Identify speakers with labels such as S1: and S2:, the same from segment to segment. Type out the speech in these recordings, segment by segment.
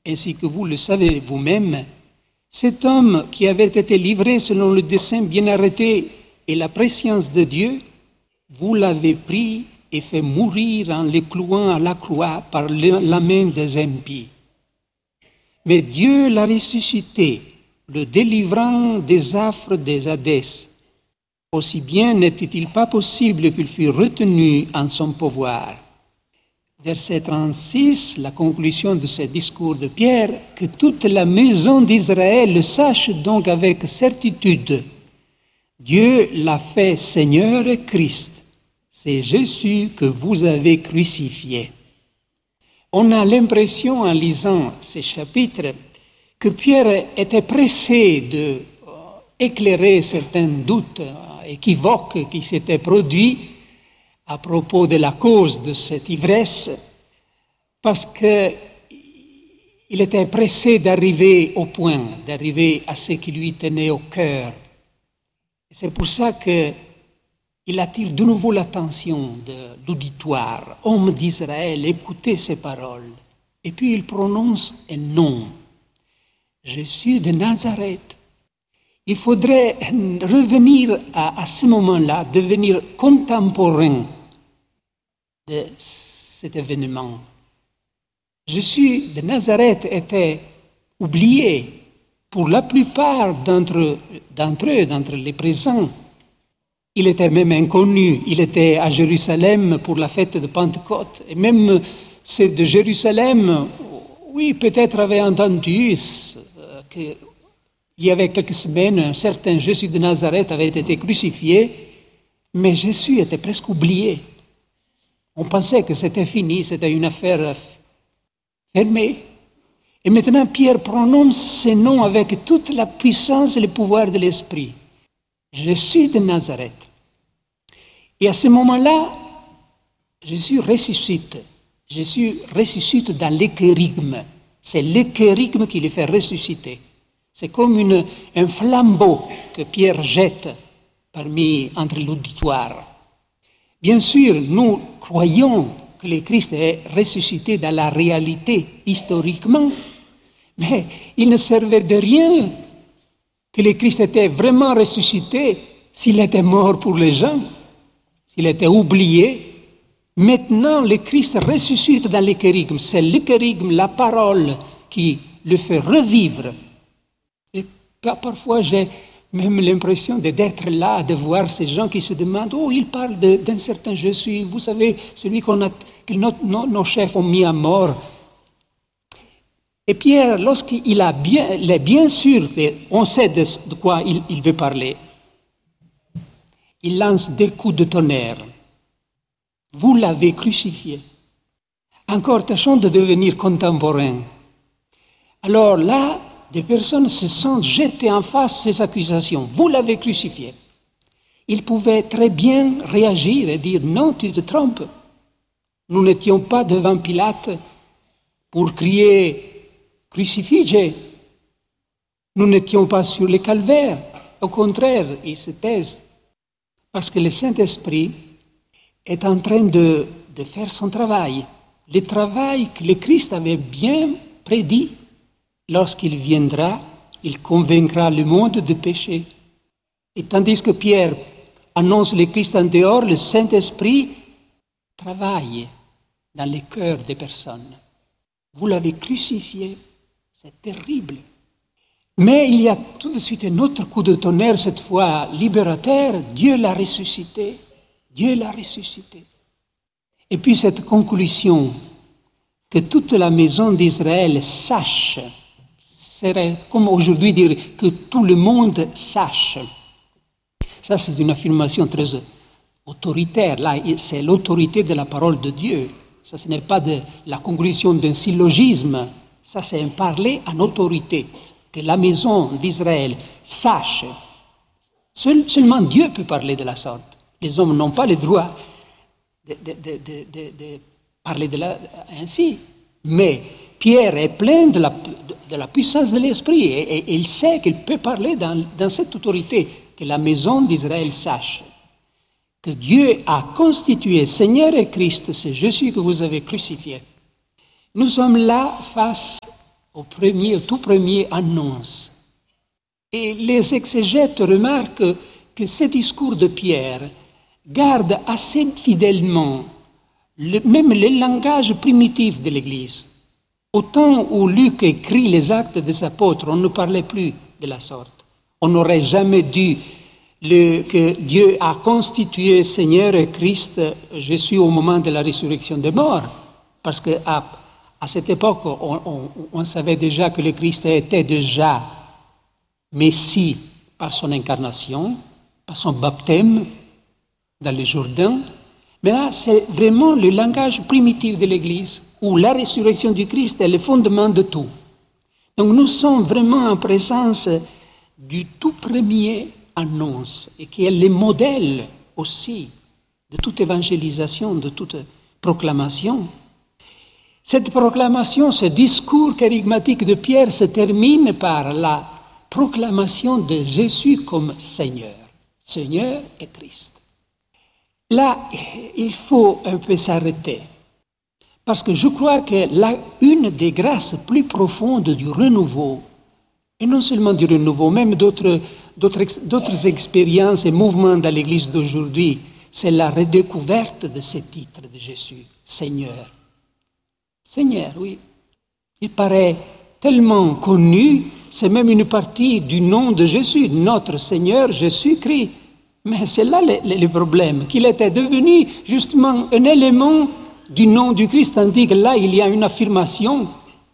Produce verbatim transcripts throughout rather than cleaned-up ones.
S1: ainsi que vous le savez vous-même, cet homme qui avait été livré selon le dessein bien arrêté et la préscience de Dieu, vous l'avez pris et fait mourir en le clouant à la croix par la main des impies. Mais Dieu l'a ressuscité, le délivrant des affres des Hadès. Aussi bien n'était-il pas possible qu'il fût retenu en son pouvoir. Verset trente-six, la conclusion de ce discours de Pierre, que toute la maison d'Israël le sache donc avec certitude. Dieu l'a fait Seigneur et Christ. C'est Jésus que vous avez crucifié. On a l'impression en lisant ces chapitres que Pierre était pressé d'éclairer certains doutes équivoques qui s'étaient produits à propos de la cause de cette ivresse, parce qu'il était pressé d'arriver au point, d'arriver à ce qui lui tenait au cœur. C'est pour ça qu'il attire de nouveau l'attention de l'auditoire. Homme d'Israël, écoutez ces paroles. Et puis il prononce un nom. Je suis de Nazareth. Il faudrait revenir à, à ce moment-là, devenir contemporain de cet événement. Jésus de Nazareth était oublié pour la plupart d'entre, d'entre eux, d'entre les présents. Il était même inconnu. Il était à Jérusalem pour la fête de Pentecôte. Et même ceux de Jérusalem, oui, peut-être avaient entendu que il y avait quelques semaines, un certain Jésus de Nazareth avait été crucifié, mais Jésus était presque oublié. On pensait que c'était fini, c'était une affaire fermée. Et maintenant, Pierre prononce ces noms avec toute la puissance et le pouvoir de l'Esprit. Jésus de Nazareth. Et à ce moment-là, Jésus ressuscite. Jésus ressuscite dans l'échérygme. C'est l'échérygme qui le fait ressusciter. C'est comme une, un flambeau que Pierre jette parmi, entre l'auditoire. Bien sûr, nous croyons que le Christ est ressuscité dans la réalité historiquement, mais il ne servait de rien que le Christ était vraiment ressuscité s'il était mort pour les gens, s'il était oublié. Maintenant, le Christ ressuscite dans l'échérygme. C'est l'échérygme, la parole, qui le fait revivre. Et parfois, j'ai même l'impression d'être là, de voir ces gens qui se demandent « Oh, il parle de, d'un certain Jésus, vous savez, celui qu'on a, que nos, nos, nos chefs ont mis à mort. » Et Pierre, lorsqu'il a bien, il est bien sûr, on sait de, de quoi il, il veut parler, il lance des coups de tonnerre. Vous l'avez crucifié. Encore tâchons de devenir contemporains. Alors là, des personnes se sont jetées en face ces accusations. Vous l'avez crucifié. Ils pouvaient très bien réagir et dire « Non, tu te trompes. Nous n'étions pas devant Pilate pour crier « Crucifige ». Nous n'étions pas sur le calvaire. Au contraire, ils se taisent. Parce que le Saint-Esprit est en train de, de faire son travail. Le travail que le Christ avait bien prédit. Lorsqu'il viendra, il convaincra le monde de péché. Et tandis que Pierre annonce le Christ en dehors, le Saint-Esprit travaille dans les cœurs des personnes. Vous l'avez crucifié, c'est terrible. Mais il y a tout de suite un autre coup de tonnerre, cette fois libérateur. Dieu l'a ressuscité. Dieu l'a ressuscité. Et puis cette conclusion, que toute la maison d'Israël sache, serait comme aujourd'hui dire que tout le monde sache. Ça, c'est une affirmation très autoritaire. Là, c'est l'autorité de la parole de Dieu. Ça, ce n'est pas de la conclusion d'un syllogisme. Ça, c'est un parler en autorité. Que la maison d'Israël sache. Seul, seulement Dieu peut parler de la sorte. Les hommes n'ont pas le droit de, de, de, de, de parler de la, ainsi. Mais Pierre est plein de la, de la puissance de l'Esprit et, et il sait qu'il peut parler dans, dans cette autorité, que la maison d'Israël sache que Dieu a constitué Seigneur et Christ, c'est Jésus que vous avez crucifié. Nous sommes là face au premier, au tout premier annonce. Et les exégètes remarquent que ce discours de Pierre garde assez fidèlement le, même le langage primitif de l'Église. Au temps où Luc écrit les Actes des Apôtres, on ne parlait plus de la sorte. On n'aurait jamais dit le, que Dieu a constitué Seigneur et Christ Jésus au moment de la résurrection des morts, parce qu'à à cette époque, on, on, on savait déjà que le Christ était déjà Messie par son incarnation, par son baptême dans le Jourdain. Mais là, c'est vraiment le langage primitif de l'Église, où la résurrection du Christ est le fondement de tout. Donc nous sommes vraiment en présence du tout premier annonce, et qui est le modèle aussi de toute évangélisation, de toute proclamation. Cette proclamation, ce discours charismatique de Pierre se termine par la proclamation de Jésus comme Seigneur, Seigneur et Christ. Là, il faut un peu s'arrêter, parce que je crois que là, une des grâces plus profondes du renouveau, et non seulement du renouveau, même d'autres, d'autres, d'autres expériences et mouvements dans l'Église d'aujourd'hui, c'est la redécouverte de ce titre de Jésus, Seigneur. Seigneur, oui. Il paraît tellement connu, c'est même une partie du nom de Jésus, notre Seigneur Jésus-Christ. Mais c'est là le, le, le problème, qu'il était devenu justement un élément du nom du Christ, tandis que là, il y a une affirmation.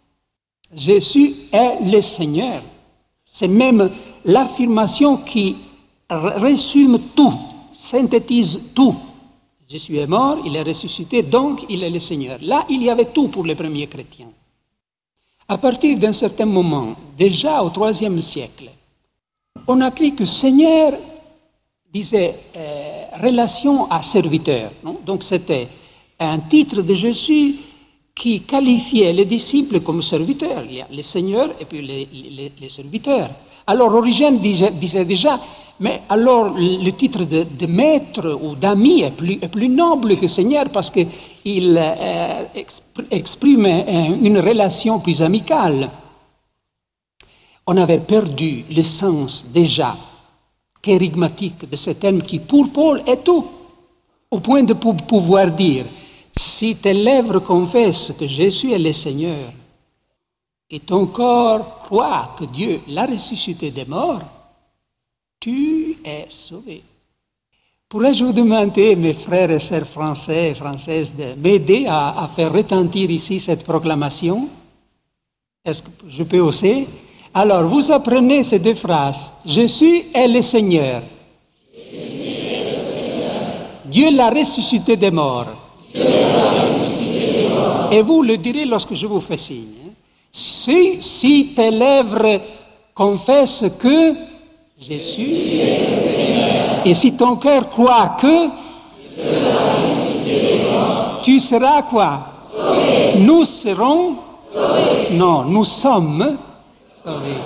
S1: Jésus est le Seigneur. C'est même l'affirmation qui résume tout, synthétise tout. Jésus est mort, il est ressuscité, donc il est le Seigneur. Là, il y avait tout pour les premiers chrétiens. À partir d'un certain moment, déjà au troisième siècle, on a cru que Seigneur disait euh, relation à serviteur. Non? Donc c'était un titre de Jésus qui qualifiait les disciples comme serviteurs. Il y a les seigneurs et puis les, les, les serviteurs. Alors Origène disait, disait déjà, mais alors le titre de, de maître ou d'ami est plus, est plus noble que Seigneur parce qu'il euh, exprime une relation plus amicale. On avait perdu le sens déjà kérigmatique de ce terme qui pour Paul est tout, au point de pouvoir dire, si tes lèvres confessent que Jésus est le Seigneur, et ton corps croit que Dieu l'a ressuscité des morts, tu es sauvé. Pourrais-je vous demander, mes frères et sœurs français et françaises, de m'aider à, à faire retentir ici cette proclamation? Est-ce que je peux oser? Alors, vous apprenez ces deux phrases. Jésus est le Seigneur.
S2: Jésus est le Seigneur.
S1: Dieu l'a ressuscité des morts.
S2: Dieu l'a ressuscité des morts.
S1: Et vous le direz lorsque je vous fais signe. Si, si tes lèvres confessent que Jésus est le Seigneur, et si ton cœur croit que
S2: Dieu l'a ressuscité des morts,
S1: tu seras quoi?
S2: Sauvé.
S1: Nous serons
S2: Sauvé.
S1: Non, nous sommes sauvés.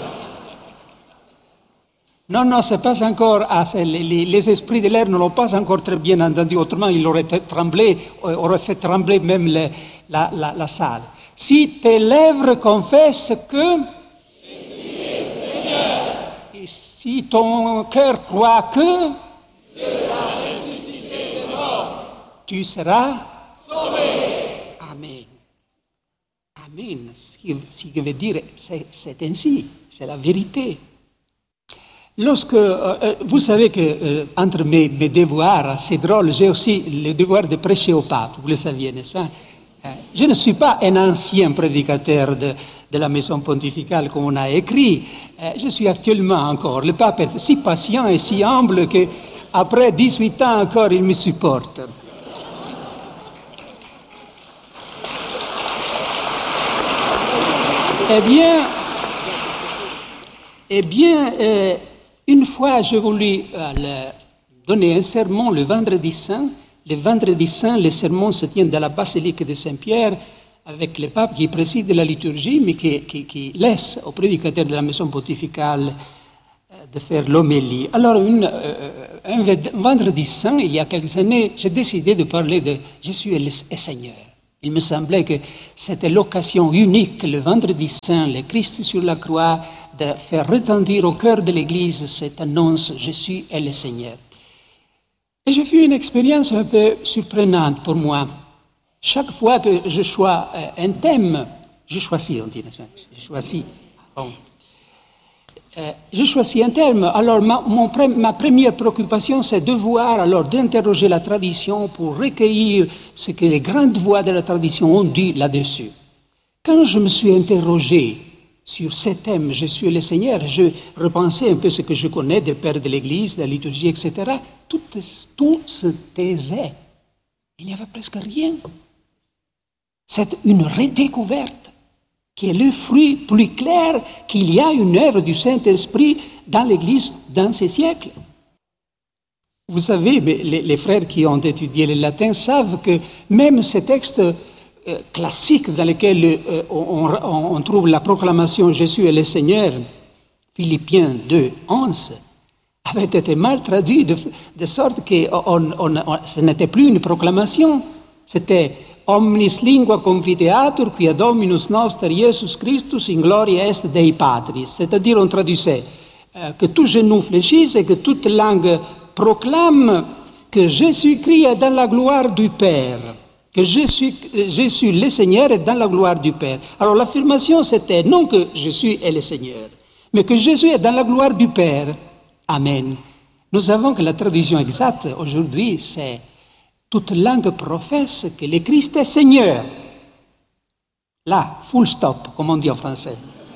S1: Non, non, c'est pas encore assez. Les, les esprits de l'air ne l'ont pas encore très bien entendu. Autrement, il aurait tremblé, aurait fait trembler même le, la, la, la salle. Si tes lèvres confessent que
S2: Jésus est Seigneur,
S1: et si ton cœur croit que
S2: Dieu l'a ressuscité des morts,
S1: tu seras
S2: sauvé.
S1: Amen. Amen. Ce qui, ce qui veut dire, c'est, c'est ainsi, c'est la vérité. Lorsque, euh, vous savez que euh, entre mes, mes devoirs, c'est drôle, j'ai aussi le devoir de prêcher au pape, vous le saviez, n'est-ce pas? euh, Je ne suis pas un ancien prédicateur de, de la maison pontificale comme on a écrit, euh, je suis actuellement encore. Le pape est si patient et si humble qu'après dix-huit ans encore, il me supporte. Eh bien, eh bien euh, une fois, j'ai voulu euh, le, donner un sermon le vendredi saint. Le vendredi saint, le sermon se tient dans la basilique de Saint-Pierre avec le pape qui préside la liturgie, mais qui, qui, qui laisse au prédicateur de la maison pontificale euh, de faire l'homélie. Alors, une, euh, un vendredi saint, il y a quelques années, j'ai décidé de parler de Jésus est le est Seigneur. Il me semblait que c'était l'occasion unique, le vendredi saint, le Christ sur la croix, de faire retentir au cœur de l'Église cette annonce « Jésus est le Seigneur ». Et j'ai fait une expérience un peu surprenante pour moi. Chaque fois que je choisis un thème, je choisis, on dit, je choisis, bon. euh, je choisis un thème. Alors ma, mon, ma première préoccupation, c'est de voir, alors d'interroger la tradition pour recueillir ce que les grandes voix de la tradition ont dit là-dessus. Quand je me suis interrogé sur ces thèmes, je suis le Seigneur, je repensais un peu ce que je connais des pères de l'Église, de la liturgie, et cetera. Tout, tout se taisait. Il n'y avait presque rien. C'est une redécouverte qui est le fruit plus clair qu'il y a une œuvre du Saint-Esprit dans l'Église dans ces siècles. Vous savez, les, les frères qui ont étudié le latin savent que même ces textes Euh, classique dans lequel euh, on, on, on trouve la proclamation « Jésus est le Seigneur », Philippiens deux, onze, avait été mal traduit de, de sorte que on, on, on, ce n'était plus une proclamation, c'était « Omnis lingua confiteatur, quia Dominus noster Iesus Christus in gloria est Dei Patris », c'est-à-dire on traduisait euh, que tout genou fléchisse et que toute langue proclame que Jésus-Christ est dans la gloire du Père. Que Jésus, Jésus, le Seigneur, est dans la gloire du Père. Alors l'affirmation, c'était non que Jésus est le Seigneur, mais que Jésus est dans la gloire du Père. Amen. Nous savons que la traduction exacte aujourd'hui, c'est toute langue professe que le Christ est Seigneur. Là, full stop, comme on dit en français.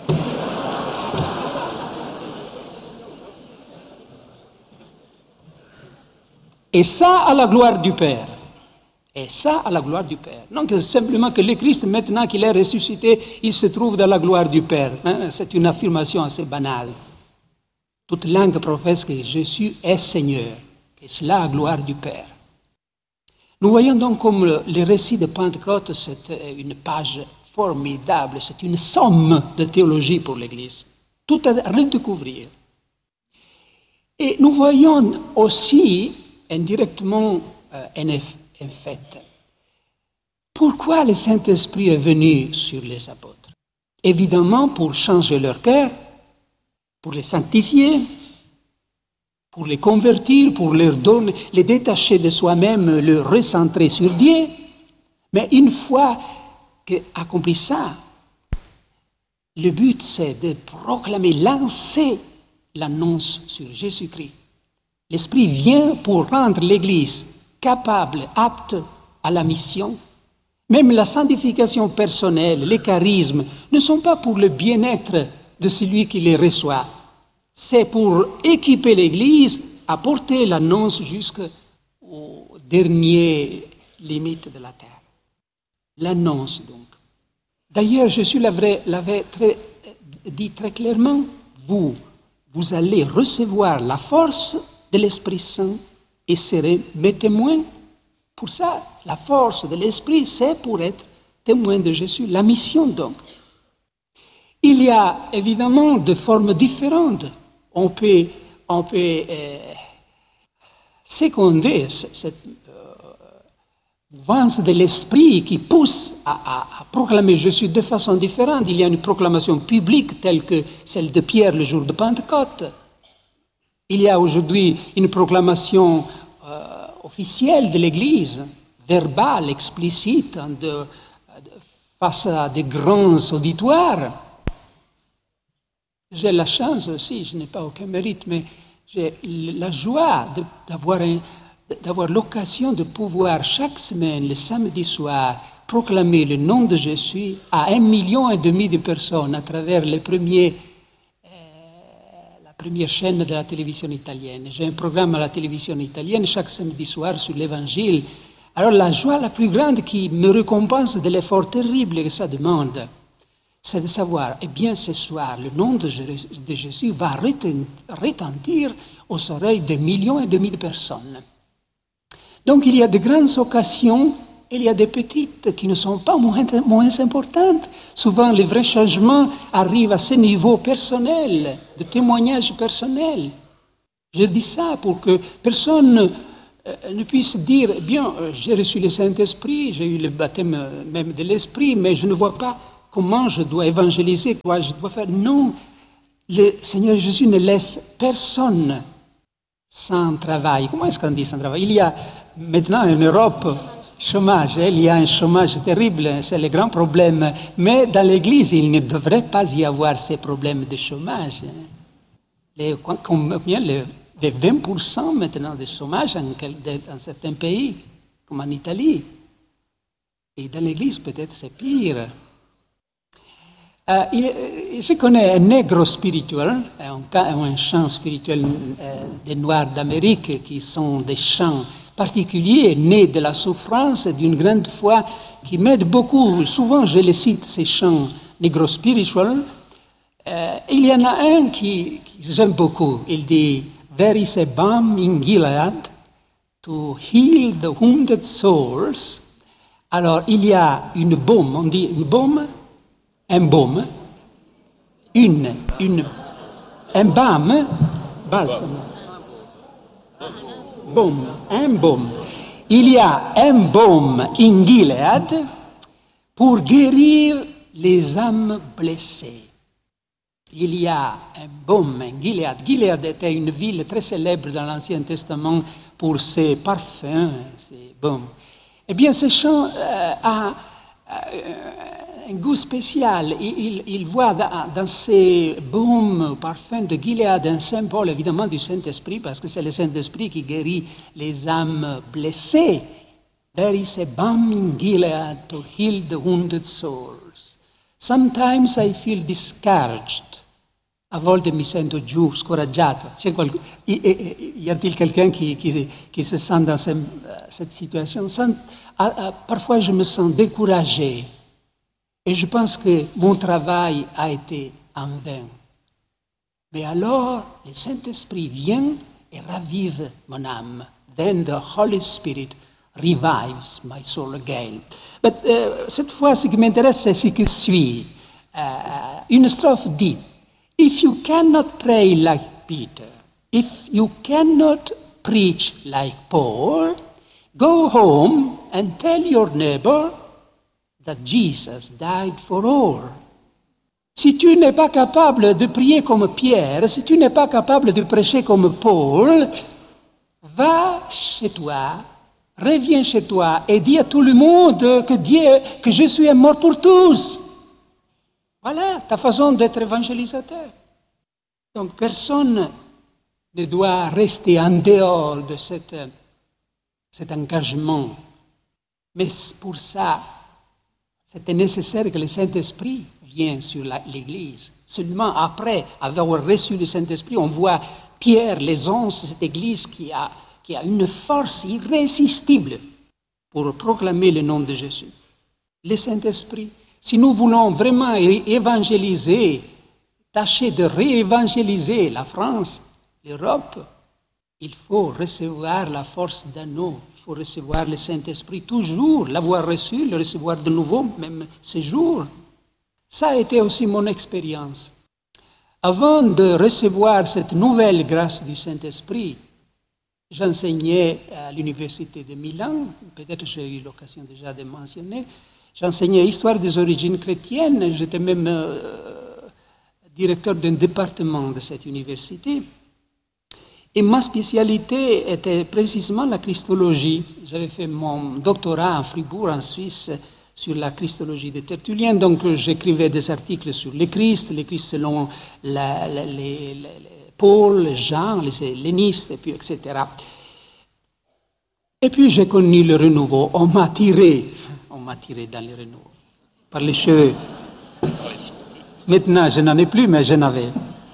S1: Et ça à la gloire du Père. Et ça, à la gloire du Père. Non que simplement que le Christ, maintenant qu'il est ressuscité, il se trouve dans la gloire du Père. Hein? C'est une affirmation assez banale. Toute langue professe que Jésus est Seigneur, et cela à la gloire du Père. Nous voyons donc comme le, le récit de Pentecôte, c'est une page formidable, c'est une somme de théologie pour l'Église. Tout à redécouvrir. Et nous voyons aussi, indirectement, euh, en effet, En fait, pourquoi le Saint-Esprit est venu sur les apôtres? Évidemment, pour changer leur cœur, pour les sanctifier, pour les convertir, pour leur donner, les détacher de soi-même, les recentrer sur Dieu. Mais une fois qu'accompli ça, le but, c'est de proclamer, lancer l'annonce sur Jésus-Christ. L'Esprit vient pour rendre l'Église capable, apte à la mission. Même la sanctification personnelle, les charismes, ne sont pas pour le bien-être de celui qui les reçoit. C'est pour équiper l'Église à porter l'annonce jusqu'aux dernières limites de la terre. L'annonce, donc. D'ailleurs, Jésus l'avait, l'avait très, dit très clairement, vous, vous allez recevoir la force de l'Esprit Saint et serez mes témoins. Pour ça, la force de l'Esprit, c'est pour être témoin de Jésus. La mission, donc. Il y a évidemment de formes différentes. On peut, on peut euh, seconder cette mouvance euh, de l'Esprit qui pousse à, à, à proclamer Jésus de façon différente. Il y a une proclamation publique telle que celle de Pierre le jour de Pentecôte. Il y a aujourd'hui une proclamation euh, officielle de l'Église, verbale, explicite, de, de, face à de grands auditoires. J'ai la chance aussi, je n'ai pas aucun mérite, mais j'ai la joie de, d'avoir, un, d'avoir l'occasion de pouvoir chaque semaine, le samedi soir, proclamer le nom de Jésus à un million et demi de personnes à travers les premiers première chaîne de la télévision italienne. J'ai un programme à la télévision italienne chaque samedi soir sur l'Évangile. Alors la joie la plus grande qui me récompense de l'effort terrible que ça demande, c'est de savoir, eh bien ce soir, le nom de Jésus va retentir aux oreilles de millions et demi de personnes. Donc il y a de grandes occasions, il y a des petites qui ne sont pas moins, moins importantes. Souvent, les vrais changements arrivent à ce niveau personnel, de témoignage personnel. Je dis ça pour que personne euh, ne puisse dire, eh bien, euh, j'ai reçu le Saint-Esprit, j'ai eu le baptême euh, même de l'Esprit, mais je ne vois pas comment je dois évangéliser, quoi je dois faire. Non, le Seigneur Jésus ne laisse personne sans travail. Comment est-ce qu'on dit sans travail? Il y a maintenant en Europe chômage, il y a un chômage terrible, c'est le grand problème. Mais dans l'Église, il ne devrait pas y avoir ces problèmes de chômage. Les, combien, les, les vingt pour cent maintenant de chômage dans, dans certains pays, comme en Italie. Et dans l'Église, peut-être c'est pire. Euh, il, je connais un négro spirituel, un, un chant spirituel euh, des Noirs d'Amérique qui sont des chants particuliers, nés de la souffrance et d'une grande foi qui m'aident beaucoup. Souvent, je les cite, ces chants négro spirituels. Euh, il y en a un qui, qui j'aime beaucoup. Il dit « There is a balm in Gilead to heal the wounded souls ». Alors, il y a une baume, on dit une baume, un baume, une, une, un baume, balsamo, baume, un baume. Il y a un baume in Gilead pour guérir les âmes blessées. Il y a un baume en Gilead. Gilead était une ville très célèbre dans l'Ancien Testament pour ses parfums, ses baumes. Eh bien, ce chant euh, a euh, un goût spécial. Il, il, il voit dans, dans ces baumes, parfums de Gilead, un symbole évidemment du Saint-Esprit, parce que c'est le Saint-Esprit qui guérit les âmes blessées. There is a balm in Gilead to heal the wounded souls. Sometimes I feel discouraged. A volte mi sento giù, scoraggiato. C'è qualcuno, y a-t-il quelqu'un qui, qui, qui se sent dans ce, cette situation? Parfois, je me sens découragé. Et je pense que mon travail a été en vain. Mais alors, le Saint-Esprit vient et ravive mon âme. Then the Holy Spirit revives my soul again. Mais uh, cette fois, ce qui m'intéresse, c'est ce qui suit. Uh, une strophe dit, if you cannot pray like Peter, if you cannot preach like Paul, go home and tell your neighbor that Jesus died for all. Si tu n'es pas capable de prier comme Pierre, si tu n'es pas capable de prêcher comme Paul, va chez toi, reviens chez toi et dis à tout le monde que Dieu, que Jésus est mort pour tous. Voilà ta façon d'être évangélisateur. Donc personne ne doit rester en dehors de cette, cet engagement. Mais pour ça, c'était nécessaire que le Saint-Esprit vienne sur la, l'Église. Seulement après avoir reçu le Saint-Esprit, on voit Pierre, les onze de cette Église qui a, qui a une force irrésistible pour proclamer le nom de Jésus. Le Saint-Esprit. Si nous voulons vraiment évangéliser, tâcher de réévangéliser la France, l'Europe, il faut recevoir la force d'anneau, il faut recevoir le Saint-Esprit toujours, l'avoir reçu, le recevoir de nouveau, même ce jour. Ça a été aussi mon expérience. Avant de recevoir cette nouvelle grâce du Saint-Esprit, j'enseignais à l'université de Milan, peut-être j'ai eu l'occasion déjà de mentionner. J'enseignais Histoire des origines chrétiennes, j'étais même euh, directeur d'un département de cette université. Et ma spécialité était précisément la christologie. J'avais fait mon doctorat à Fribourg, en Suisse, sur la christologie de Tertullien. Donc j'écrivais des articles sur le Christ, le Christ selon la, la, les, les, Paul, Jean, les hellénistes, et puis et cetera. Et puis j'ai connu le renouveau. On m'a tiré. On m'a tiré dans les renouveaux, par les cheveux. Maintenant, je n'en ai plus, mais j'en avais.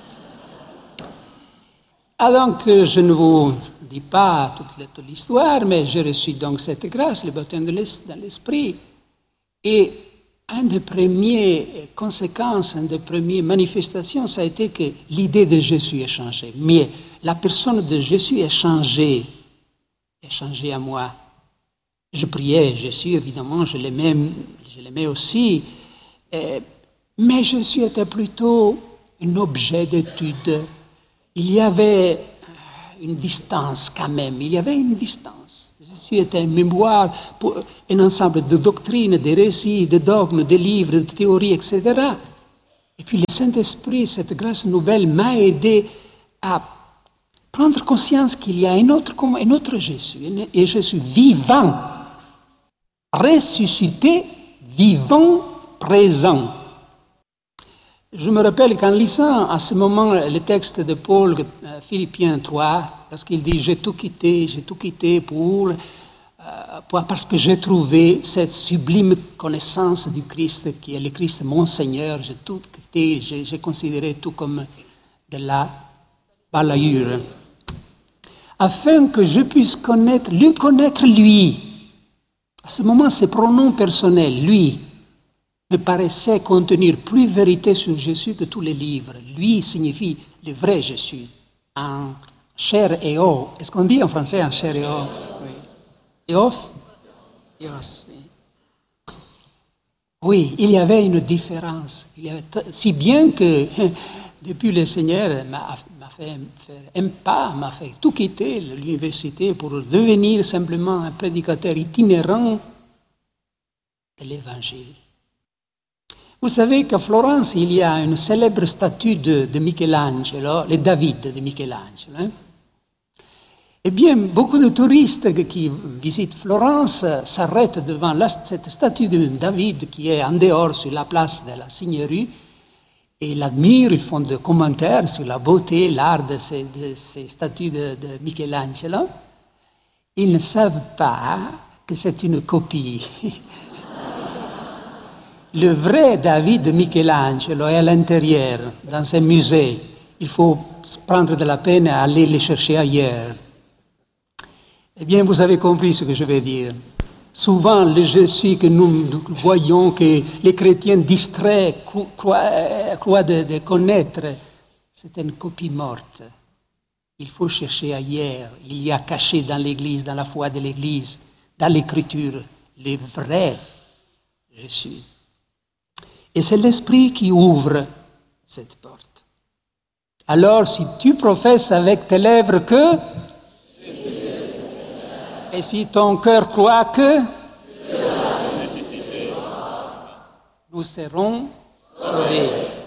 S1: Alors que je ne vous dis pas toute, toute l'histoire, mais j'ai reçu donc cette grâce, le baptême de l'Esprit. Et une des premières conséquences, une des premières manifestations, ça a été que l'idée de Jésus a changé. Mais la personne de Jésus a changé, a changé à moi. Je priais Jésus, évidemment, je l'aimais, je l'aimais aussi, euh, mais Jésus était plutôt un objet d'étude. Il y avait une distance quand même, il y avait une distance. Jésus est un mémoire, pour un ensemble de doctrines, de récits, de dogmes, de livres, de théories, et cetera. Et puis le Saint-Esprit, cette grâce nouvelle, m'a aidé à prendre conscience qu'il y a un autre, un autre Jésus, et Jésus vivant, ressuscité, vivant, présent. Je me rappelle qu'en lisant à ce moment le texte de Paul, euh, Philippiens trois, parce qu'il dit « j'ai tout quitté, j'ai tout quitté pour, euh, pour, parce que j'ai trouvé cette sublime connaissance du Christ, qui est le Christ mon Seigneur, j'ai tout quitté, j'ai, j'ai considéré tout comme de la balayure, afin que je puisse connaître, lui connaître lui. » À ce moment, ce pronom personnel, lui, me paraissait contenir plus vérité sur Jésus que tous les livres. Lui signifie le vrai Jésus, en chair et os. Est-ce qu'on dit en français en chair et os? Oui. Et os? Et os, oui. Oui, il y avait une différence. Il y avait t- si bien que depuis le Seigneur m'a, m'a fait faire un pas, m'a fait tout quitter l'université pour devenir simplement un prédicateur itinérant de l'Évangile. Vous savez qu'à Florence, il y a une célèbre statue de, de Michel-Angelo, le David de Michel-Angelo. Hein? Eh bien, beaucoup de touristes qui visitent Florence s'arrêtent devant la, cette statue de David qui est en dehors sur la place de la Signorie et l'admirent, ils font des commentaires sur la beauté, l'art de ces, de ces statues de, de Michel-Angelo. Ils ne savent pas que c'est une copie. Le vrai David de Michel-Angelo est à l'intérieur, dans un musée. Il faut prendre de la peine à aller le chercher ailleurs. Eh bien, vous avez compris ce que je veux dire. Souvent, le Jésus que nous voyons, que les chrétiens distraits croient, croient de, de connaître, c'est une copie morte. Il faut chercher ailleurs. Il y a caché dans l'Église, dans la foi de l'Église, dans l'Écriture, le vrai Jésus. Et c'est l'Esprit qui ouvre cette porte. Alors, si tu professes avec tes lèvres que, et si ton cœur croit que, nous serons sauvés.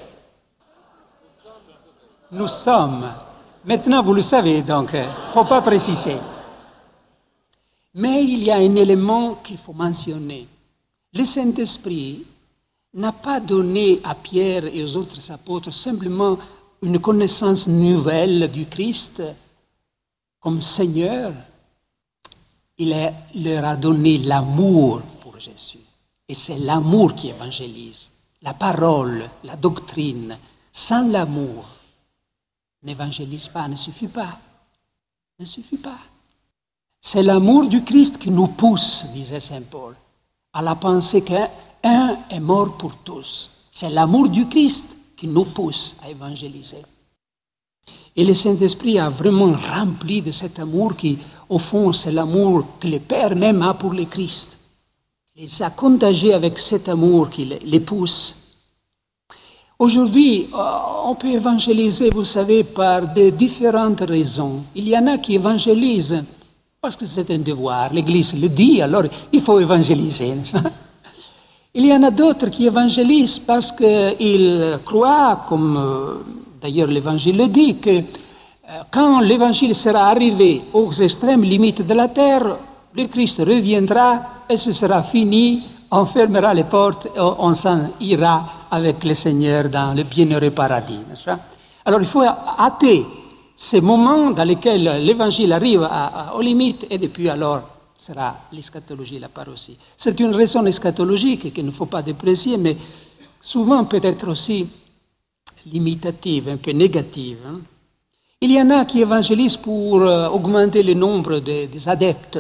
S1: Nous sommes. Maintenant, vous le savez, donc, il ne faut pas préciser. Mais il y a un élément qu'il faut mentionner. Le Saint-Esprit n'a pas donné à Pierre et aux autres apôtres simplement une connaissance nouvelle du Christ comme Seigneur. Il a, leur a donné l'amour pour Jésus. Et c'est l'amour qui évangélise. La parole, la doctrine, sans l'amour, n'évangélise pas, ne suffit pas. Ne suffit pas. C'est l'amour du Christ qui nous pousse, disait Saint Paul, à la pensée qu'un Un est mort pour tous. C'est l'amour du Christ qui nous pousse à évangéliser. Et le Saint-Esprit a vraiment rempli de cet amour qui, au fond, c'est l'amour que le Père même a pour le Christ. Il les a contagiés avec cet amour qui les pousse. Aujourd'hui, on peut évangéliser, vous savez, par de différentes raisons. Il y en a qui évangélisent parce que c'est un devoir. L'Église le dit, alors il faut évangéliser. Il y en a d'autres qui évangélisent parce qu'ils croient, comme euh, d'ailleurs l'Évangile le dit, que euh, quand l'Évangile sera arrivé aux extrêmes limites de la terre, le Christ reviendra et ce sera fini, on fermera les portes et on s'en ira avec le Seigneur dans le bienheureux paradis. N'est-ce pas? Alors il faut hâter ces moments dans lesquels l'Évangile arrive à, à, aux limites et depuis alors sera l'eschatologie, la parousie. C'est une raison eschatologique qu'il ne faut pas déprécier, mais souvent peut-être aussi limitative, un peu négative. Hein. Il y en a qui évangélisent pour euh, augmenter le nombre de, des adeptes.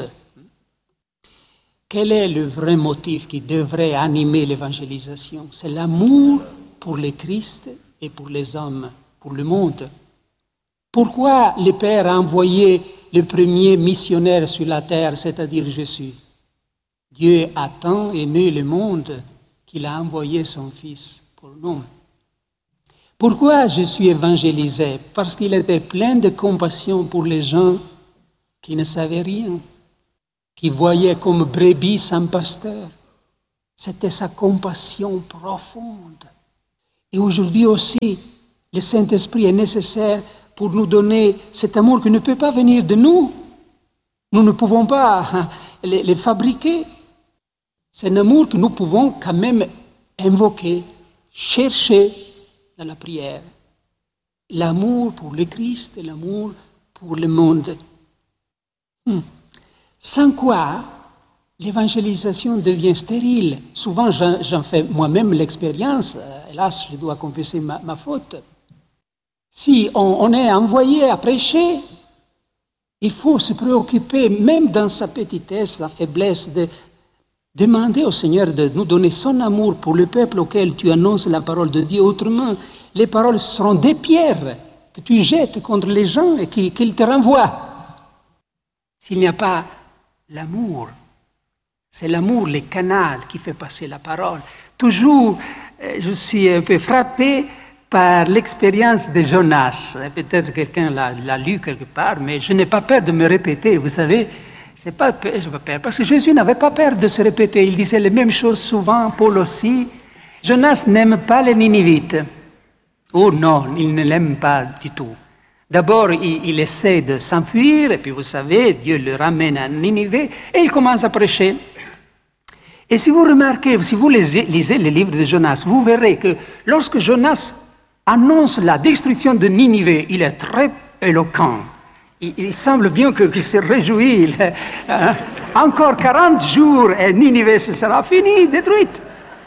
S1: Quel est le vrai motif qui devrait animer l'évangélisation? C'est l'amour pour le Christ et pour les hommes, pour le monde. Pourquoi le Père a envoyé le premier missionnaire sur la terre, c'est-à-dire Jésus? Dieu a tant aimé le monde qu'il a envoyé son Fils pour nous. Pourquoi Jésus évangélisait? Parce qu'il était plein de compassion pour les gens qui ne savaient rien. qui voyait comme brebis sans pasteur. C'était sa compassion profonde. Et aujourd'hui aussi, le Saint-Esprit est nécessaire pour nous donner cet amour qui ne peut pas venir de nous. Nous ne pouvons pas le, le fabriquer. C'est un amour que nous pouvons quand même invoquer, chercher dans la prière. L'amour pour le Christ et l'amour pour le monde. Hmm. Sans quoi, l'évangélisation devient stérile. Souvent, j'en, j'en fais moi-même l'expérience. Hélas, je dois confesser ma, ma faute. Si on, on est envoyé à prêcher, il faut se préoccuper, même dans sa petitesse, sa faiblesse, de demander au Seigneur de nous donner son amour pour le peuple auquel tu annonces la parole de Dieu. Autrement, les paroles seront des pierres que tu jettes contre les gens et qui, qu'ils te renvoient. S'il n'y a pas l'amour, c'est l'amour, le canal qui fait passer la parole. Toujours, je suis un peu frappé par l'expérience de Jonas. Peut-être quelqu'un l'a, l'a lu quelque part, mais je n'ai pas peur de me répéter, vous savez. C'est pas peur, je n'ai pas peur, parce que Jésus n'avait pas peur de se répéter. Il disait les mêmes choses souvent, Paul aussi. Jonas n'aime pas les Ninivites. Oh non, il ne l'aime pas du tout. D'abord, il, il essaie de s'enfuir, et puis vous savez, Dieu le ramène à Ninive, et il commence à prêcher. Et si vous remarquez, si vous lisez, lisez les livres de Jonas, vous verrez que lorsque Jonas annonce la destruction de Ninive, il est très éloquent. Il, il semble bien que, qu'il se réjouit. Il, hein, encore quarante jours et Ninive se sera finie, détruite.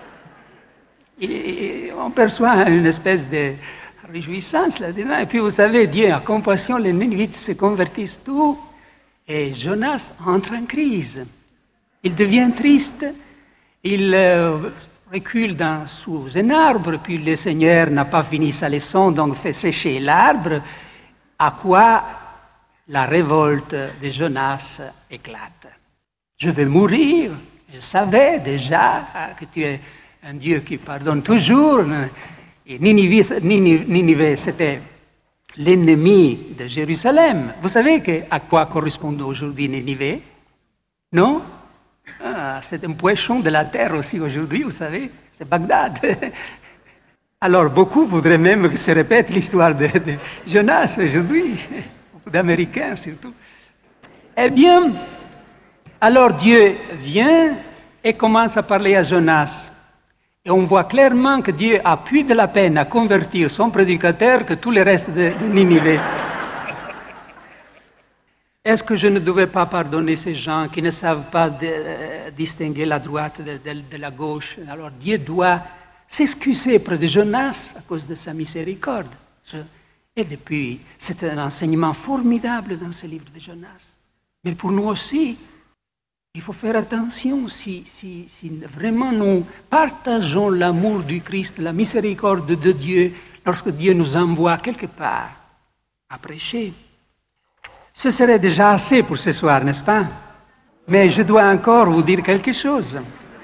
S1: Et on perçoit une espèce de réjouissance là-dedans. Et puis vous savez, Dieu a compassion, les Ninivites se convertissent tout. Et Jonas entre en crise. Il devient triste. Il euh, recule dans, sous un arbre. Puis le Seigneur n'a pas fini sa leçon, donc fait sécher l'arbre. À quoi la révolte de Jonas éclate. Je vais mourir. Je savais déjà que tu es un Dieu qui pardonne toujours. Et Ninive, Ninive c'était l'ennemi de Jérusalem. Vous savez que, à quoi correspond aujourd'hui Ninive? Non? Ah, c'est un poisson de la terre aussi aujourd'hui, vous savez. C'est Bagdad. Alors, beaucoup voudraient même que se répète l'histoire de, de Jonas aujourd'hui. Beaucoup d'Américains surtout. Eh bien, alors Dieu vient et commence à parler à Jonas. Et on voit clairement que Dieu a plus de la peine à convertir son prédicateur que tout le reste de, de Ninive. Est-ce que je ne devais pas pardonner ces gens qui ne savent pas de, euh, distinguer la droite de, de, de la gauche? Alors Dieu doit s'excuser près de Jonas à cause de sa miséricorde. Et depuis, c'est un enseignement formidable dans ce livre de Jonas. Mais pour nous aussi, il faut faire attention si, si, si vraiment nous partageons l'amour du Christ, la miséricorde de Dieu, lorsque Dieu nous envoie quelque part à prêcher. Ce serait déjà assez pour ce soir, n'est-ce pas? Mais je dois encore vous dire quelque chose.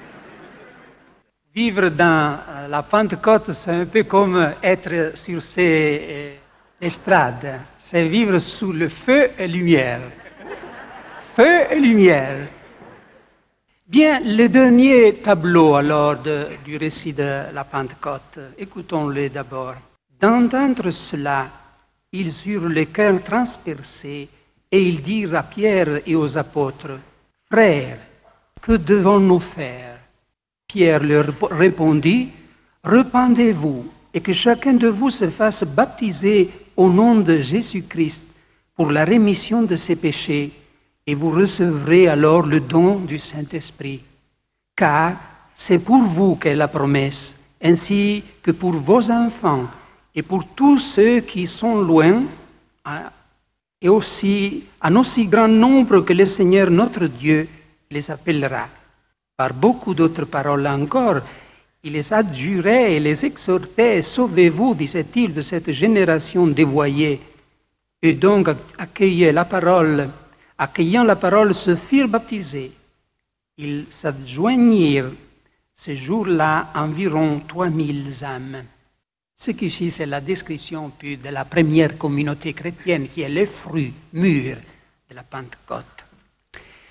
S1: Vivre dans la Pentecôte, c'est un peu comme être sur ces estrades. C'est vivre sous le feu et lumière. Feu et lumière. Bien, le dernier tableau alors de, du récit de la Pentecôte, écoutons-le d'abord. D'entendre cela, ils eurent le cœur transpercé et ils dirent à Pierre et aux apôtres, « Frères, que devons-nous faire ?» Pierre leur répondit, « Repentez-vous et que chacun de vous se fasse baptiser au nom de Jésus-Christ pour la rémission de ses péchés. Et vous recevrez alors le don du Saint-Esprit. Car c'est pour vous qu'est la promesse, ainsi que pour vos enfants et pour tous ceux qui sont loin, et aussi un aussi grand nombre que le Seigneur notre Dieu les appellera. Par beaucoup d'autres paroles encore, il les adjurait et les exhortait, « Sauvez-vous, disait-il, de cette génération dévoyée. » Et donc accueillez la parole. Accueillant la parole, se firent baptiser. Ils s'adjoignirent ce jour-là environ trois mille âmes. Ce qu'ici, c'est la description puis de la première communauté chrétienne qui est le fruit mûr de la Pentecôte.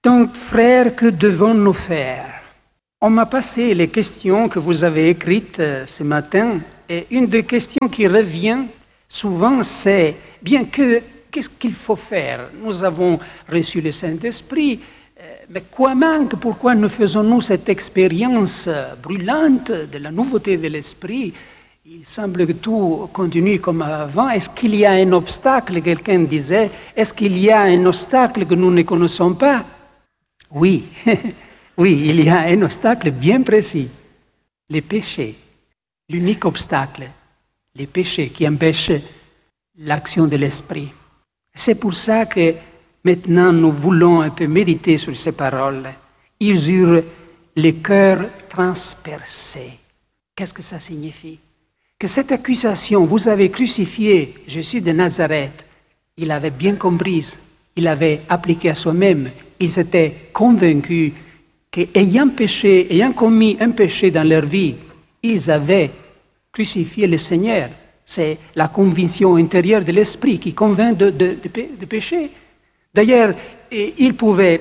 S1: Donc, frères, que devons-nous faire? On m'a passé les questions que vous avez écrites ce matin, et une des questions qui revient souvent, c'est bien que qu'est-ce qu'il faut faire? Nous avons reçu le Saint-Esprit, mais quoi manque? Pourquoi ne faisons-nous cette expérience brûlante de la nouveauté de l'Esprit? Il semble que tout continue comme avant. Est-ce qu'il y a un obstacle? Quelqu'un disait, est-ce qu'il y a un obstacle que nous ne connaissons pas? Oui, oui, il y a un obstacle bien précis, les péchés. L'unique obstacle, les péchés qui empêchent l'action de l'Esprit. C'est pour ça que maintenant nous voulons un peu méditer sur ces paroles. Ils eurent le cœur transpercé. Qu'est-ce que ça signifie? Que cette accusation, vous avez crucifié Jésus de Nazareth, il avait bien compris, il avait appliqué à soi-même, ils étaient convaincus qu'ayant péché, ayant commis un péché dans leur vie, ils avaient crucifié le Seigneur. C'est la conviction intérieure de l'esprit qui convainc de, de, de, de péché. D'ailleurs, ils pouvaient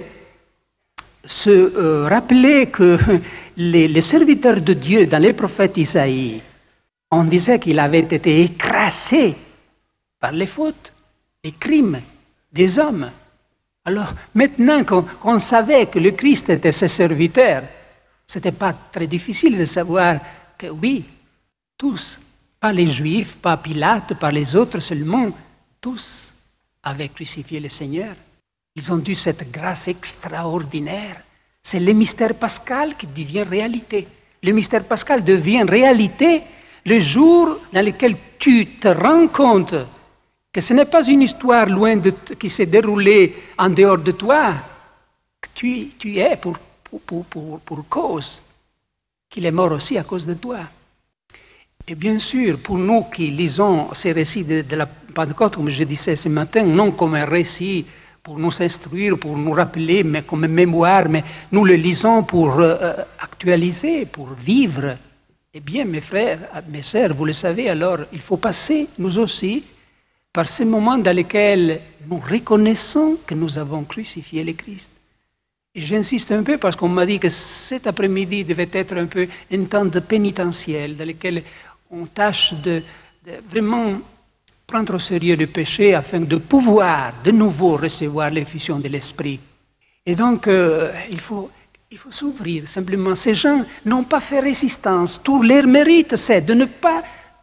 S1: se euh, rappeler que les, les serviteurs de Dieu dans les prophètes Isaïe, on disait qu'il avait été écrasé par les fautes, les crimes des hommes. Alors, maintenant qu'on, qu'on savait que le Christ était ses serviteurs, ce n'était pas très difficile de savoir que oui, tous, pas les Juifs, pas Pilate, pas les autres seulement, tous avaient crucifié le Seigneur. Ils ont eu cette grâce extraordinaire. C'est le mystère pascal qui devient réalité. Le mystère pascal devient réalité le jour dans lequel tu te rends compte que ce n'est pas une histoire loin de t- qui s'est déroulée en dehors de toi, que tu, tu es pour, pour, pour, pour, pour cause, qu'il est mort aussi à cause de toi. Et bien sûr, pour nous qui lisons ces récits de, de la Pentecôte, comme je disais ce matin, non comme un récit pour nous instruire, pour nous rappeler, mais comme une mémoire, mais nous le lisons pour euh, actualiser, pour vivre. Eh bien, mes frères, mes sœurs, vous le savez, alors il faut passer, nous aussi, par ces moments dans lesquels nous reconnaissons que nous avons crucifié le Christ. Et j'insiste un peu parce qu'on m'a dit que cet après-midi devait être un peu un temps de pénitentiel dans lequel on tâche de, de vraiment prendre au sérieux le péché afin de pouvoir de nouveau recevoir l'effusion de l'Esprit. Et donc, euh, il faut... Il faut s'ouvrir, simplement. Ces gens n'ont pas fait résistance. Tout leur mérite, c'est de ne pas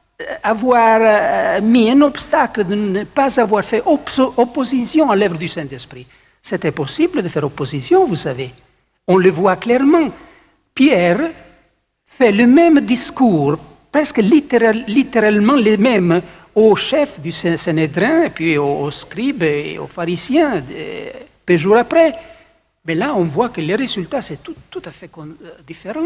S1: avoir mis un obstacle, de ne pas avoir fait op- opposition à l'œuvre du Saint-Esprit. C'était possible de faire opposition, vous savez. On le voit clairement. Pierre fait le même discours, presque littéral, littéralement le même, au chef du Sanhédrin, et puis aux scribes et aux pharisiens, peu de jours après. Mais là, on voit que les résultats, c'est tout, tout à fait con, euh, différent.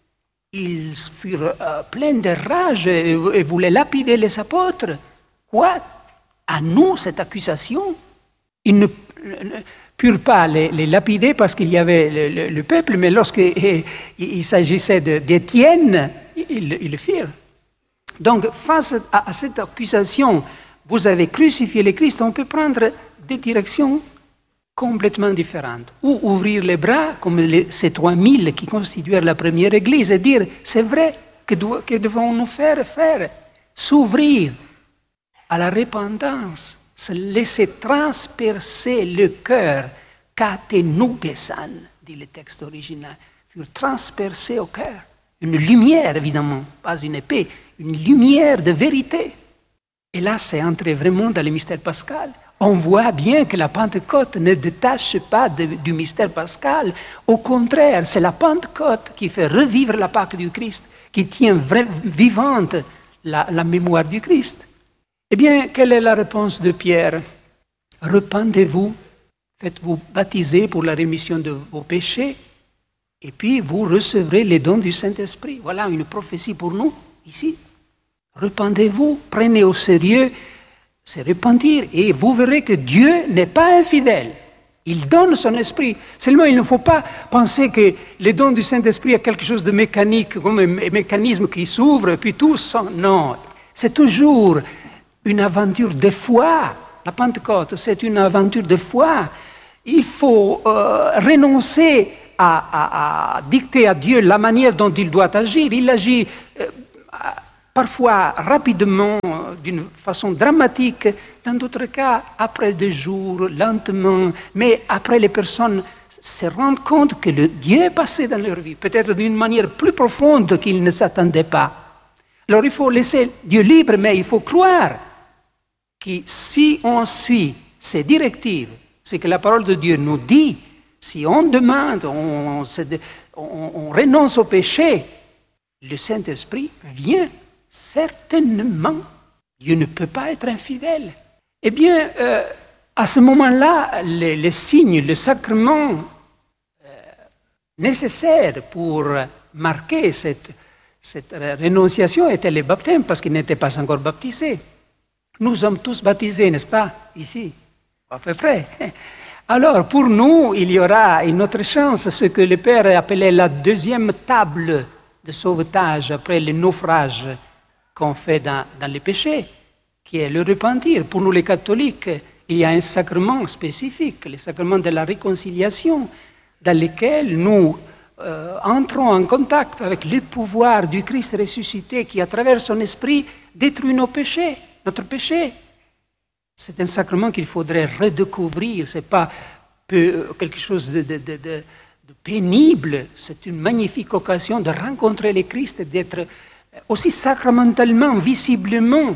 S1: Ils furent euh, pleins de rage et, et voulaient lapider les apôtres. Quoi? À nous, cette accusation? Ils ne, ne purent pas les, les lapider parce qu'il y avait le, le, le peuple, mais lorsqu'il il s'agissait de, d'Étienne, ils, ils le firent. Donc, face à, à cette accusation, vous avez crucifié le Christ, on peut prendre des directions complètement différentes. Ou ouvrir les bras, comme les, ces trois mille qui constituèrent la première Église, et dire, c'est vrai, que, do, que devons-nous faire faire? S'ouvrir à la repentance, se laisser transpercer le cœur, katenugesan, dit le texte original, furent transpercés au cœur. Une lumière, évidemment, pas une épée, une lumière de vérité. Et là, c'est entrer vraiment dans le mystère pascal. On voit bien que la Pentecôte ne détache pas de, du mystère pascal. Au contraire, c'est la Pentecôte qui fait revivre la Pâque du Christ, qui tient vrai, vivante la, la mémoire du Christ. Eh bien, quelle est la réponse de Pierre? Repentez-vous, faites-vous baptiser pour la rémission de vos péchés, et puis vous recevrez les dons du Saint-Esprit. Voilà une prophétie pour nous, ici. Repentez-vous, prenez au sérieux, c'est repentir, et vous verrez que Dieu n'est pas infidèle. Il donne son esprit. Seulement, il ne faut pas penser que les dons du Saint-Esprit est quelque chose de mécanique, comme un mécanisme qui s'ouvre, et puis tout s'en... Non, c'est toujours une aventure de foi. La Pentecôte, c'est une aventure de foi. il faut euh, renoncer à, à, à dicter à Dieu la manière dont il doit agir. Il agit euh, parfois rapidement, d'une façon dramatique, dans d'autres cas, après des jours, lentement, mais après les personnes se rendent compte que le Dieu est passé dans leur vie, peut-être d'une manière plus profonde qu'ils ne s'attendaient pas. Alors il faut laisser Dieu libre, mais il faut croire que si on suit ces directives, ce que la parole de Dieu nous dit, si on demande, on, on, on renonce au péché, le Saint-Esprit vient certainement. Dieu ne peut pas être infidèle. Eh bien, euh, à ce moment-là, les, les signes, le sacrement euh, nécessaire pour marquer cette, cette rénonciation était le baptême, parce qu'ils n'étaient pas encore baptisés. Nous sommes tous baptisés, n'est-ce pas, ici, à peu près. Alors, pour nous, il y aura une autre chance, ce que le Père appelait la deuxième table de sauvetage après le naufrage qu'on fait dans, dans le péché, qui est le repentir. Pour nous les catholiques, il y a un sacrement spécifique, le sacrement de la réconciliation, dans lequel nous euh, entrons en contact avec le pouvoir du Christ ressuscité qui, à travers son esprit, détruit nos péchés, notre péché. C'est un sacrement qu'il faudrait redécouvrir, ce n'est pas peu, quelque chose de, de, de, de, de pénible, c'est une magnifique occasion de rencontrer le Christ et d'être aussi sacramentalement, visiblement,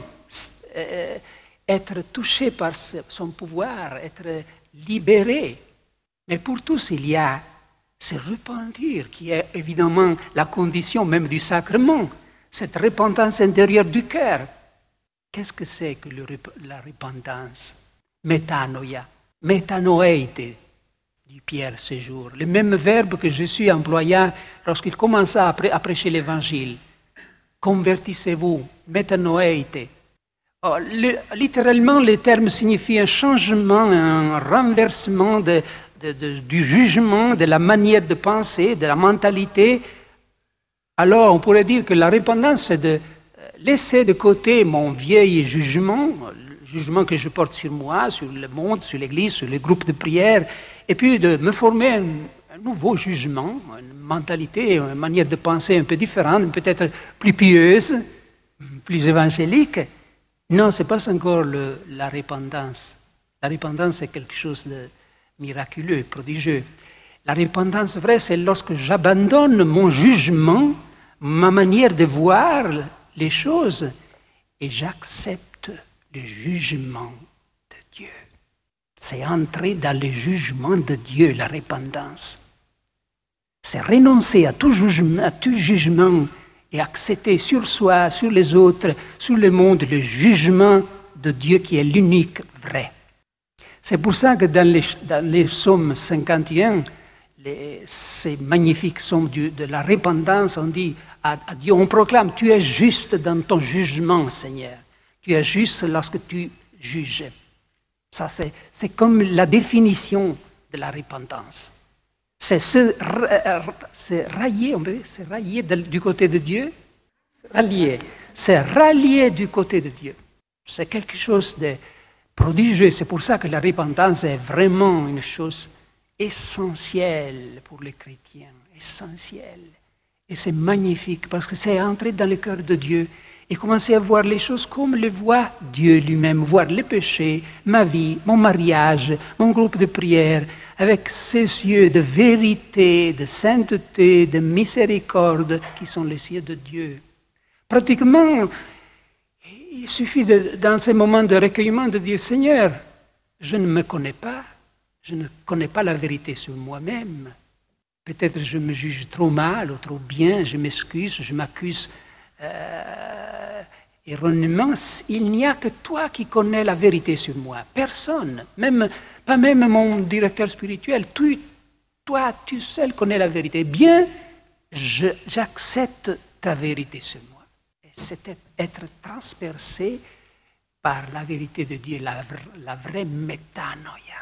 S1: euh, être touché par son pouvoir, être libéré. Mais pour tous, il y a ce repentir qui est évidemment la condition même du sacrement, cette repentance intérieure du cœur. Qu'est-ce que c'est que le, la repentance? Métanoïa, métanoeite, dit Pierre ce jour. Le même verbe que Jésus employa lorsqu'il commença à, à prêcher l'Évangile. Convertissez-vous, métanoeite. Oh, le, littéralement, le terme signifie un changement, un renversement de, de, de, du jugement, de la manière de penser, de la mentalité. Alors, on pourrait dire que la repentance, c'est de laisser de côté mon vieil jugement, le jugement que je porte sur moi, sur le monde, sur l'Église, sur les groupes de prière, et puis de me former un, un nouveau jugement, une mentalité, une manière de penser un peu différente, peut-être plus pieuse, plus évangélique. Non, ce n'est pas encore le, la repentance. La repentance, c'est quelque chose de miraculeux, prodigieux. La repentance vraie, c'est lorsque j'abandonne mon jugement, ma manière de voir les choses, et j'accepte le jugement de Dieu. C'est entrer dans le jugement de Dieu, la repentance. C'est renoncer à tout jugement, à tout jugement et accepter sur soi, sur les autres, sur le monde, le jugement de Dieu qui est l'unique vrai. C'est pour ça que dans les, dans les psaumes cinquante et un, les, ces magnifiques psaumes de, de la repentance, on dit à, à Dieu, on proclame, tu es juste dans ton jugement, Seigneur. Tu es juste lorsque tu juges. Ça, c'est, c'est comme la définition de la repentance. C'est se, se railler, on peut dire, se railler de, du côté de Dieu, rallier, se rallier du côté de Dieu. C'est quelque chose de prodigieux. C'est pour ça que la repentance est vraiment une chose essentielle pour les chrétiens, essentielle. Et c'est magnifique parce que c'est entrer dans le cœur de Dieu et commencer à voir les choses comme le voit Dieu lui-même, voir les péchés, ma vie, mon mariage, mon groupe de prière, avec ses yeux de vérité, de sainteté, de miséricorde, qui sont les yeux de Dieu. Pratiquement, il suffit de, dans ces moments de recueillement de dire, Seigneur, je ne me connais pas, je ne connais pas la vérité sur moi-même. Peut-être je me juge trop mal ou trop bien, je m'excuse, je m'accuse euh, erronément. Il n'y a que toi qui connais la vérité sur moi. Personne, même, pas même mon directeur spirituel. Tu, toi, tu seul connais la vérité. Bien, je, j'accepte ta vérité sur moi. Et c'est être transpercé par la vérité de Dieu, la, la vraie métanoïa.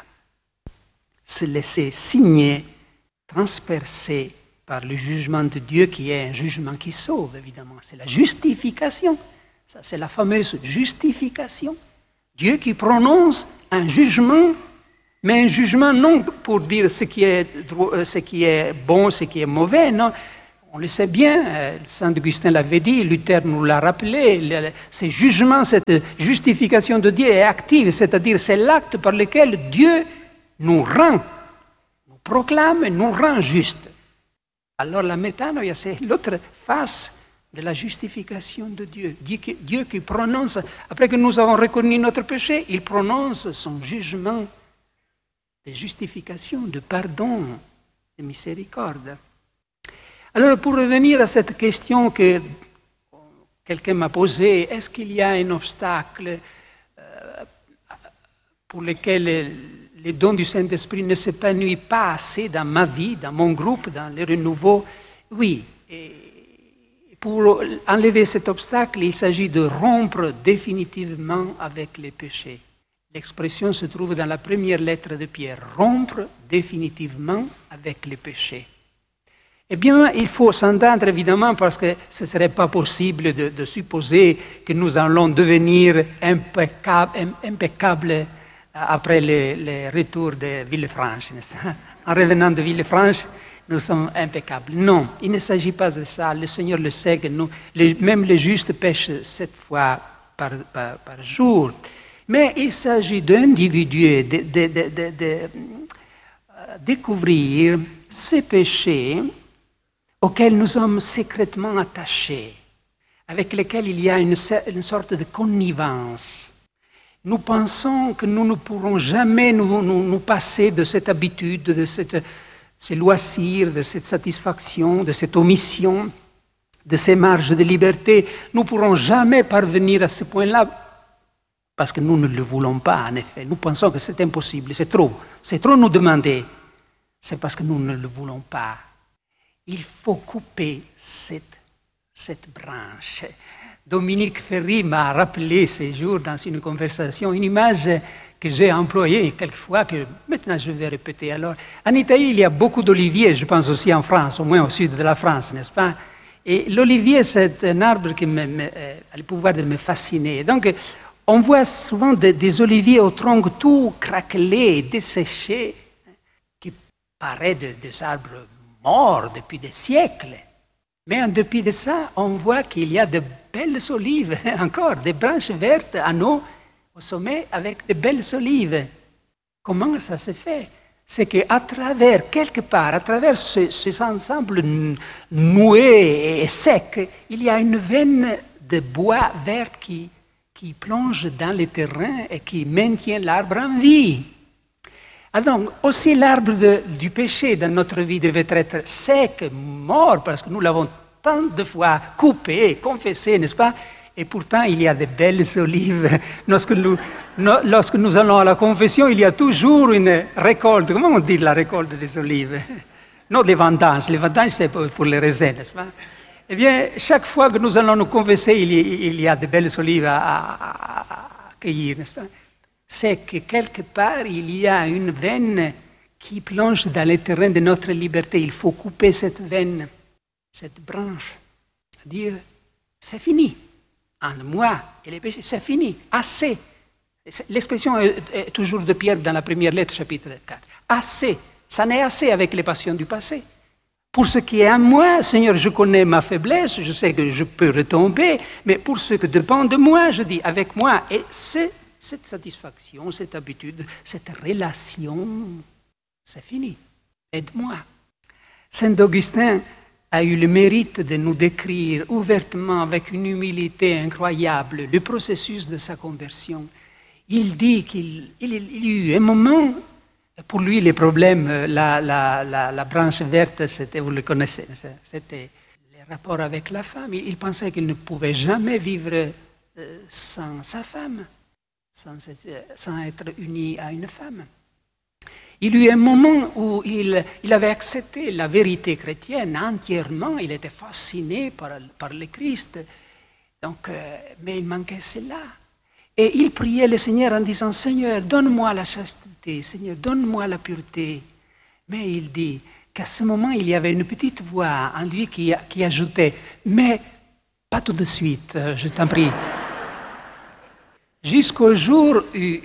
S1: Se laisser signer, transpercé par le jugement de Dieu qui est un jugement qui sauve, évidemment. C'est la justification. Ça, c'est la fameuse justification. Dieu qui prononce un jugement Mais un jugement non pour dire ce qui est, ce qui est bon, ce qui est mauvais, non. On le sait bien, Saint Augustin l'avait dit, Luther nous l'a rappelé, ce jugement, cette justification de Dieu est active, c'est-à-dire c'est l'acte par lequel Dieu nous rend, nous proclame, nous rend juste. Alors la métanoïa, c'est l'autre face de la justification de Dieu. Dieu qui, Dieu qui prononce, après que nous avons reconnu notre péché, il prononce son jugement de justification, de pardon, de miséricorde. Alors, pour revenir à cette question que quelqu'un m'a posée, est-ce qu'il y a un obstacle euh, pour lequel les dons du Saint-Esprit ne s'épanouissent pas assez dans ma vie, dans mon groupe, dans le renouveau? Oui. Et pour enlever cet obstacle, il s'agit de rompre définitivement avec les péchés. L'expression se trouve dans la première lettre de Pierre, rompre définitivement avec les péchés. Eh bien, il faut s'entendre évidemment parce que ce ne serait pas possible de, de supposer que nous allons devenir impeccables, impeccables après le, le retour de Villefranche. En revenant de Villefranche, nous sommes impeccables. Non, il ne s'agit pas de ça. Le Seigneur le sait que nous, les, même les justes pêchent sept fois par, par, par jour. Mais il s'agit d'individuer, de, de, de, de, de euh, découvrir ces péchés auxquels nous sommes secrètement attachés, avec lesquels il y a une, une sorte de connivence. Nous pensons que nous ne pourrons jamais nous, nous, nous passer de cette habitude, de cette, ces loisirs, de cette satisfaction, de cette omission, de ces marges de liberté. Nous ne pourrons jamais parvenir à ce point-là parce que nous ne le voulons pas, en effet. Nous pensons que c'est impossible, c'est trop. C'est trop nous demander. C'est parce que nous ne le voulons pas. Il faut couper cette, cette branche. Dominique Ferry m'a rappelé ces jours dans une conversation une image que j'ai employée quelquefois, que maintenant je vais répéter. Alors, en Italie, il y a beaucoup d'oliviers, je pense aussi en France, au moins au sud de la France, n'est-ce pas? Et l'olivier, c'est un arbre qui me, me, a le pouvoir de me fasciner. Donc, on voit souvent des, des oliviers au tronc tout craquelé, desséché, qui paraissent de, des arbres morts depuis des siècles. Mais en dépit de ça, on voit qu'il y a de belles olives, encore, des branches vertes à nous, au sommet, avec de belles olives. Comment ça se fait? C'est qu'à travers, quelque part, à travers ce, ces ensembles noués et secs, il y a une veine de bois vert qui, qui plonge dans le terrain et qui maintient l'arbre en vie. Alors, aussi l'arbre de, du péché dans notre vie devait être sec, mort, parce que nous l'avons tant de fois coupé, confessé, n'est-ce pas? Et pourtant, il y a de belles olives. Lorsque nous, no, lorsque nous allons à la confession, il y a toujours une récolte. Comment on dit la récolte des olives? Non, des vendanges. Les vendanges, c'est pour, pour les raisins, n'est-ce pas? Eh bien, chaque fois que nous allons nous confesser, il y, il y a de belles olives à, à, à cueillir, n'est-ce pas? C'est que quelque part, il y a une veine qui plonge dans le terrain de notre liberté. Il faut couper cette veine, cette branche. C'est-à-dire, c'est fini. En moi et les péchés, c'est fini. Assez. L'expression est, est toujours de Pierre dans la première lettre, chapitre quatre. Assez. Ça n'est assez avec les passions du passé. Pour ce qui est à moi, Seigneur, je connais ma faiblesse, je sais que je peux retomber, mais pour ce qui dépend de moi, je dis avec moi. Et c'est cette satisfaction, cette habitude, cette relation, c'est fini. Aide-moi. Saint Augustin a eu le mérite de nous décrire ouvertement, avec une humilité incroyable, le processus de sa conversion. Il dit qu'il il, il y a eu un moment, pour lui les problèmes, la, la, la, la branche verte, c'était, vous le connaissez, c'était les rapports avec la femme. Il, il pensait qu'il ne pouvait jamais vivre euh, sans sa femme. Sans, sans être uni à une femme. Il y a eu un moment où il, il avait accepté la vérité chrétienne entièrement, il était fasciné par, par le Christ, donc, euh, mais il manquait cela. Et il priait le Seigneur en disant, Seigneur, donne-moi la chasteté, Seigneur, donne-moi la pureté. Mais il dit qu'à ce moment, il y avait une petite voix en lui qui, qui ajoutait, mais pas tout de suite, je t'en prie. Jusqu'au jour où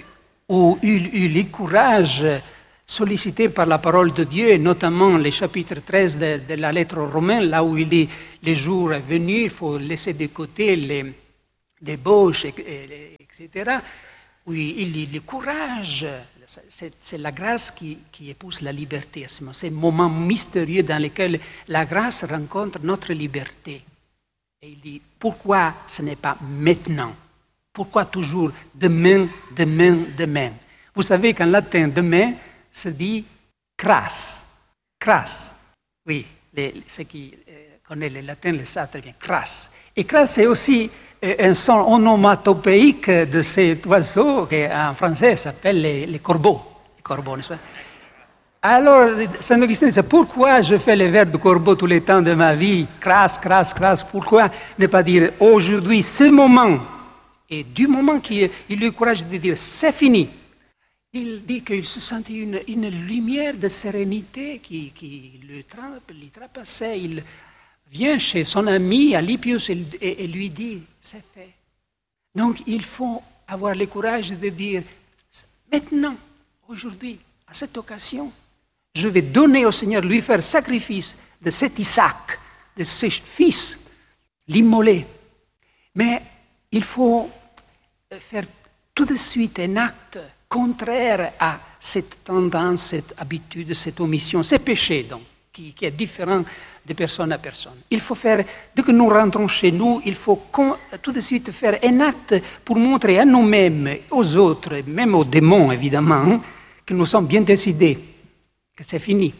S1: ou eu, eu le courage sollicité par la parole de Dieu, notamment le chapitre treize de, de la lettre aux Romains, là où il dit le jour est venu, il faut laisser de côté les débauches, et, et, et cetera. Oui, il dit le courage, c'est, c'est la grâce qui, qui épouse la liberté. C'est ce moment mystérieux dans lequel la grâce rencontre notre liberté. Et il dit, pourquoi ce n'est pas maintenant? Pourquoi toujours demain, demain, demain? Vous savez qu'en latin, demain se dit cras. Cras. Oui, les, ceux qui euh, connaissent le latin le savent très bien. Cras. Et cras, c'est aussi euh, un son onomatopéique de cet oiseau qui en français s'appelle les, les corbeaux. Les corbeaux, n'est-ce pas? Alors, Saint Augustin disait, pourquoi je fais les vers de corbeau tous les temps de ma vie? Cras, cras, cras. Pourquoi ne pas dire aujourd'hui, ce moment? Et du moment qu'il a eu le courage de dire, c'est fini, il dit qu'il se sentait une, une lumière de sérénité qui, qui le trapassait. Il vient chez son ami Alypius et, et, et lui dit, c'est fait. Donc, il faut avoir le courage de dire, maintenant, aujourd'hui, à cette occasion, je vais donner au Seigneur, lui faire sacrifice de cet Isaac, de ses fils, l'immoler. Mais il faut faire tout de suite un acte contraire à cette tendance, cette habitude, cette omission, ce péché donc, qui, qui est différent de personne à personne. Il faut faire, dès que nous rentrons chez nous, il faut tout de suite faire un acte pour montrer à nous-mêmes, aux autres, même aux démons évidemment, que nous sommes bien décidés, que c'est fini.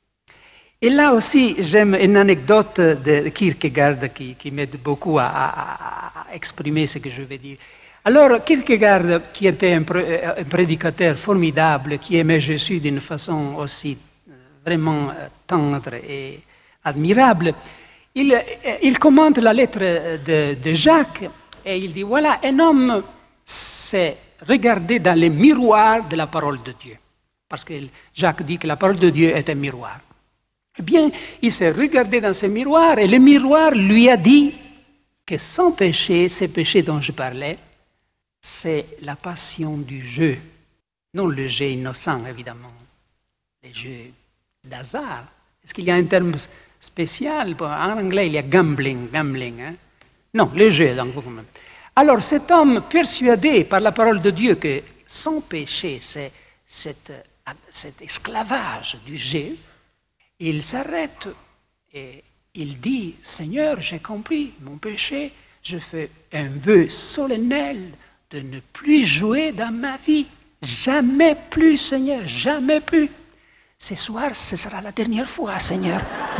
S1: Et là aussi, j'aime une anecdote de Kierkegaard qui, qui m'aide beaucoup à, à, à exprimer ce que je veux dire. Alors, Kierkegaard, qui était un, un prédicateur formidable, qui aimait Jésus d'une façon aussi vraiment tendre et admirable, il, il commente la lettre de, de Jacques et il dit, voilà, un homme s'est regardé dans les miroirs de la parole de Dieu. Parce que Jacques dit que la parole de Dieu est un miroir. Eh bien, il s'est regardé dans ce miroir et le miroir lui a dit que son péché, ce péché dont je parlais, c'est la passion du jeu. Non le jeu innocent, évidemment. Le jeu d'hasard. Est-ce qu'il y a un terme spécial? En anglais, il y a gambling. gambling hein? Non, le jeu. Donc, alors, cet homme persuadé par la parole de Dieu que son péché, c'est cet, cet esclavage du jeu, il s'arrête et il dit, Seigneur, j'ai compris mon péché, je fais un vœu solennel de ne plus jouer dans ma vie. Jamais plus, Seigneur, jamais plus. Ce soir, ce sera la dernière fois, Seigneur.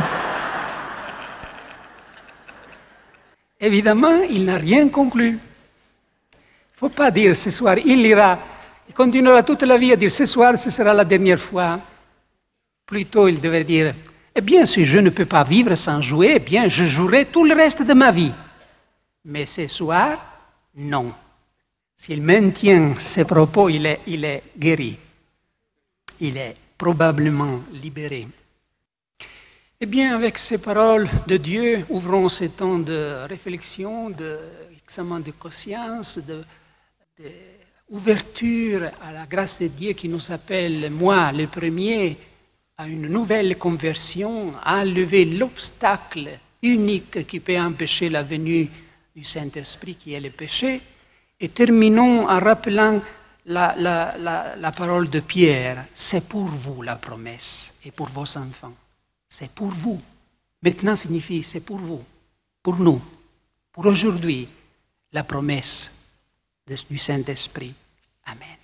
S1: Évidemment, il n'a rien conclu. Il ne faut pas dire ce soir, il ira, il continuera toute la vie à dire ce soir, ce sera la dernière fois. Plutôt, il devait dire, eh bien, si je ne peux pas vivre sans jouer, eh bien, je jouerai tout le reste de ma vie. Mais ce soir, non. S'il maintient ses propos, il est, il est guéri. Il est probablement libéré. Eh bien, avec ces paroles de Dieu, ouvrons ce temps de réflexion, d'examen de conscience, de, de ouverture à la grâce de Dieu qui nous appelle, moi, le premier, à une nouvelle conversion, à enlever l'obstacle unique qui peut empêcher la venue du Saint-Esprit, qui est le péché. Et terminons en rappelant la, la, la, la parole de Pierre. C'est pour vous la promesse et pour vos enfants. C'est pour vous. Maintenant signifie c'est pour vous, pour nous, pour aujourd'hui, la promesse du Saint-Esprit. Amen.